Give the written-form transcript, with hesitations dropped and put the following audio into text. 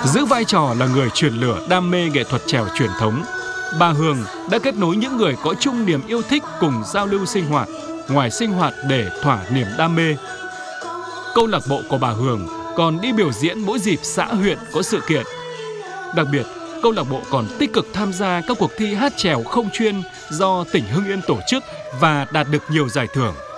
Giữ vai trò là người truyền lửa đam mê nghệ thuật chèo truyền thống, bà Hường đã kết nối những người có chung niềm yêu thích cùng giao lưu sinh hoạt, ngoài sinh hoạt để thỏa niềm đam mê. Câu lạc bộ của bà Hường còn đi biểu diễn mỗi dịp xã huyện có sự kiện. Đặc biệt, câu lạc bộ còn tích cực tham gia các cuộc thi hát chèo không chuyên do tỉnh Hưng Yên tổ chức và đạt được nhiều giải thưởng.